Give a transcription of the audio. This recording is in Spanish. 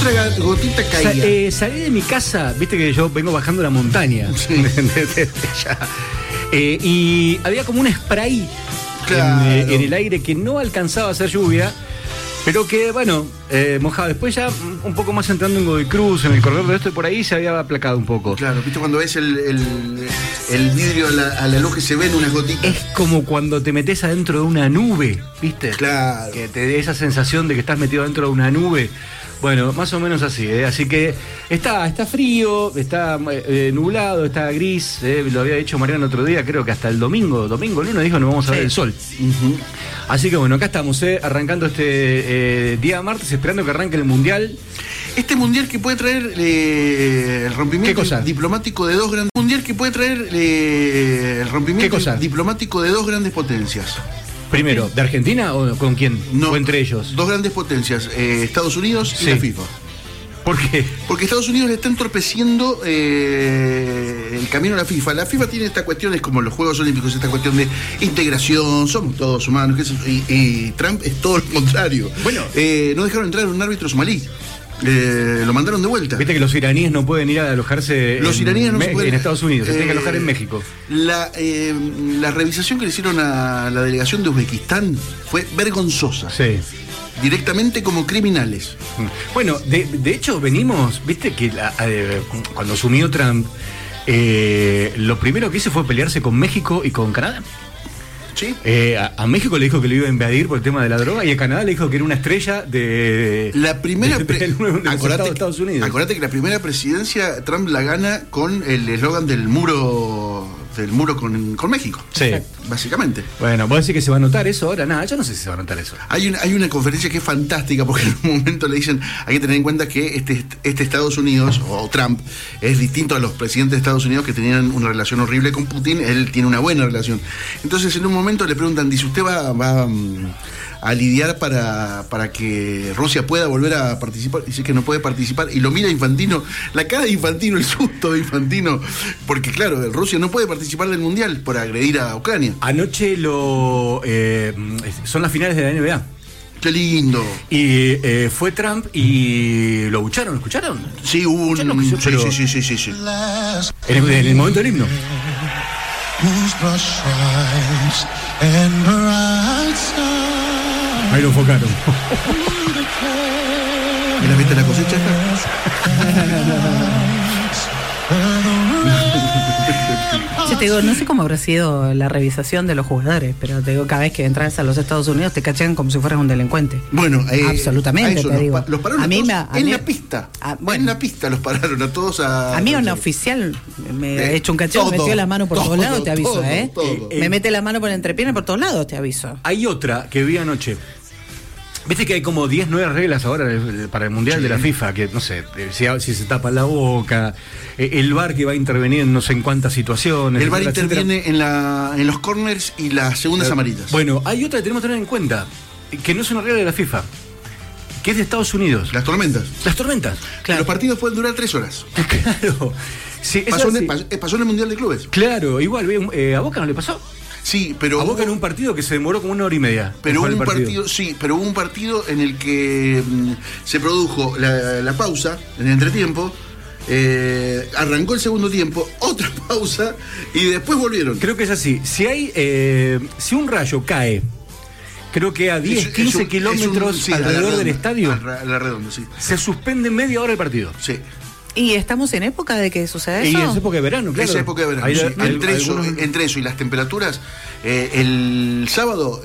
otra gotita caía. Salí de mi casa, viste que yo vengo bajando la montaña. Sí. Desde allá. Y había como un spray Claro. en el aire que no alcanzaba a hacer lluvia, pero que, bueno, mojaba. Después ya un poco más entrando en Godoy Cruz, en el corredor de esto y por ahí se había aplacado un poco. Claro, viste cuando ves el vidrio a la luz que se ven unas gotitas. Es como cuando te metes adentro de una nube, ¿viste? Claro. Que te dé esa sensación de que estás metido dentro de una nube. Bueno, más o menos así, ¿eh? Así que está frío, está nublado, está gris, lo había dicho Mariano el otro día, creo que hasta el domingo lunes dijo no vamos a ver el sol. Uh-huh. Así que bueno, acá estamos, arrancando este día martes, esperando que arranque el Mundial. Este mundial que puede traer el rompimiento ¿Qué cosa? diplomático de dos grandes... Mundial que puede traer el rompimiento ¿Qué cosa? diplomático de dos grandes potencias. Primero, ¿de Argentina o con quién? No, ¿O entre ellos? Dos grandes potencias, Estados Unidos y Sí. la FIFA. ¿Por qué? Porque Estados Unidos le está entorpeciendo el camino a la FIFA. La FIFA tiene estas cuestiones como los Juegos Olímpicos, esta cuestión de integración, somos todos humanos, y Trump es todo lo contrario. Bueno. No dejaron entrar a un árbitro somalí. Lo mandaron de vuelta. Viste que los iraníes no pueden ir a alojarse Los iraníes no se pueden... en Estados Unidos, se tienen que alojar en México. La revisación que le hicieron a la delegación de Uzbekistán fue vergonzosa. Sí. Directamente como criminales. Bueno, de hecho venimos, viste que cuando asumió Trump, lo primero que hizo fue pelearse con México y con Canadá. Sí. A México le dijo que lo iba a invadir por el tema de la droga y a Canadá le dijo que era una estrella de La primera de Estados Unidos. Acordate que la primera presidencia Trump la gana con el eslogan del muro con México. Sí. Básicamente. Bueno, ¿vos decís que se va a notar eso ahora? Nada, yo no sé si se va a notar eso. Hay una conferencia que es fantástica porque en un momento le dicen, hay que tener en cuenta que este Estados Unidos, o Trump, es distinto a los presidentes de Estados Unidos que tenían una relación horrible con Putin, él tiene una buena relación. Entonces en un momento le preguntan, dice, ¿usted va a lidiar para que Rusia pueda volver a participar? Dice que no puede participar y lo mira Infantino, la cara de Infantino, el susto de Infantino, porque claro, Rusia no puede participar del Mundial por agredir a Ucrania. Anoche son las finales de la NBA. Qué lindo. Y fue Trump y lo bucharon, ¿lo escucharon? Sí, hubo un... Sí. En el momento del himno. Ahí lo enfocaron. ¿Y la viste la cosecha? Yo te digo, no sé cómo habrá sido la revisación de los jugadores, pero te digo, cada vez que entras a los Estados Unidos te cachan como si fueras un delincuente. Bueno, absolutamente, te digo. Los pararon a mí en la pista. Bueno, en la pista los pararon a todos a... A mí un oficial me ha hecho un cacheo, me metió la mano por todos lados, te aviso, todo. Me mete la mano por la entrepierna por todos lados, te aviso. Hay otra que vi anoche. Viste que hay como 10 nuevas reglas ahora para el Mundial de la FIFA, que no sé, si se tapa la boca, el VAR que va a intervenir en no sé en cuántas situaciones. El VAR interviene en los corners y las segundas amarillas. Bueno, hay otra que tenemos que tener en cuenta, que no es una regla de la FIFA, que es de Estados Unidos. Las tormentas. Las tormentas. Claro. Los partidos pueden durar 3 horas. Claro. Sí, pasó en el Mundial de Clubes. Claro, igual, ¿a Boca no le pasó? Sí, pero... A Boca en un partido que se demoró como 1 hora y media. Pero hubo un partido en el que se produjo la pausa, en el entretiempo, arrancó el segundo tiempo, otra pausa, y después volvieron. Creo que es así. Si un rayo cae, creo que a 10, 15 kilómetros alrededor del estadio, la redonda, sí. Se suspende media hora el partido. Sí. ¿Y estamos en época de que sucede eso? Y es época de verano, claro. Es época de verano, sí. Entre eso y las temperaturas, el sábado